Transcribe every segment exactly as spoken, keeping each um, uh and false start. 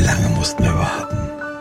Lange mussten wir warten.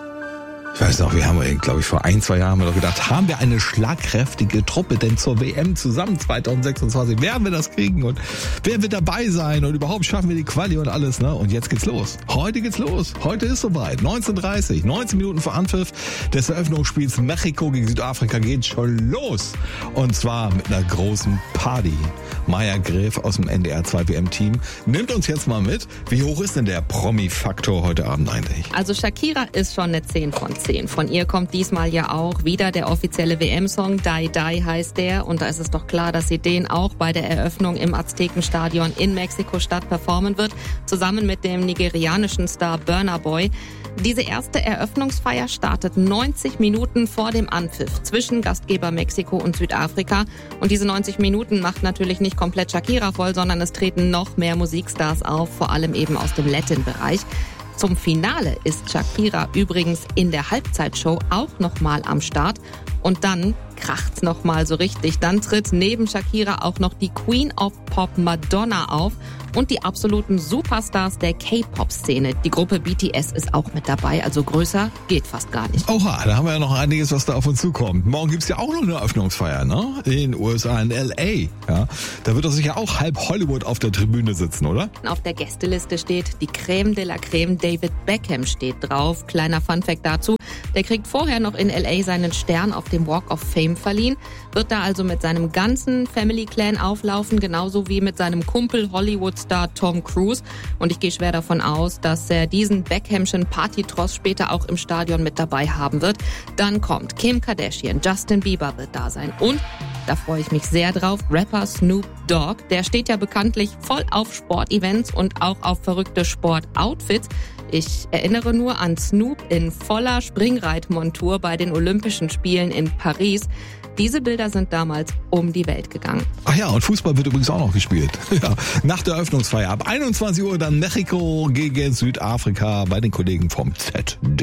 Ich weiß noch, wir haben, glaube ich, vor ein, zwei Jahren noch gedacht, haben wir eine schlagkräftige Truppe denn zur W M zusammen zwanzig sechsundzwanzig? Werden wir das kriegen und wer wird dabei sein und überhaupt schaffen wir die Quali und alles, ne? Und jetzt geht's los. Heute geht's los. Heute ist soweit. neunzehn Uhr dreißig, neunzehn Minuten vor Anpfiff des Eröffnungsspiels Mexiko gegen Südafrika geht schon los. Und zwar mit einer großen Party. Maya Gräf aus dem N D R zwei W M-Team nimmt uns jetzt mal mit. Wie hoch ist denn der Promi-Faktor heute Abend eigentlich? Also Shakira ist schon eine zehn von zehn. Von ihr kommt diesmal ja auch wieder der offizielle W M-Song. Die Die heißt der. Und da ist es doch klar, dass sie den auch bei der Eröffnung im Aztekenstadion in Mexiko-Stadt performen wird. Zusammen mit dem nigerianischen Star Burna Boy. Diese erste Eröffnungsfeier startet neunzig Minuten vor dem Anpfiff zwischen Gastgeber Mexiko und Südafrika. Und diese neunzig Minuten macht natürlich nicht komplett Shakira voll, sondern es treten noch mehr Musikstars auf, vor allem eben aus dem Latin-Bereich. Zum Finale ist Shakira übrigens in der Halbzeitshow auch nochmal am Start. Und dann kracht's nochmal so richtig. Dann tritt neben Shakira auch noch die Queen of Pop Madonna auf und die absoluten Superstars der K-Pop-Szene. Die Gruppe B T S ist auch mit dabei, also größer geht fast gar nicht. Oha, da haben wir ja noch einiges, was da auf uns zukommt. Morgen gibt's ja auch noch eine Eröffnungsfeier, ne? In den U S A, in L A. Ja, da wird doch sicher auch halb Hollywood auf der Tribüne sitzen, oder? Auf der Gästeliste steht die Creme de la Creme. David Beckham steht drauf. Kleiner Funfact dazu. Der kriegt vorher noch in L A seinen Stern auf dem Walk of Fame verliehen, wird da also mit seinem ganzen Family Clan auflaufen, genauso wie mit seinem Kumpel Hollywood-Star Tom Cruise. Und ich gehe schwer davon aus, dass er diesen Beckhamschen Partytross später auch im Stadion mit dabei haben wird. Dann kommt Kim Kardashian, Justin Bieber wird da sein und da freue ich mich sehr drauf. Rapper Snoop Dogg, der steht ja bekanntlich voll auf Sportevents und auch auf verrückte Sportoutfits. Ich erinnere nur an Snoop in voller Springreitmontur bei den Olympischen Spielen in Paris. Diese Bilder sind damals um die Welt gegangen. Ach ja, und Fußball wird übrigens auch noch gespielt. Ja, nach der Eröffnungsfeier ab einundzwanzig Uhr dann Mexiko gegen Südafrika bei den Kollegen vom Z D F.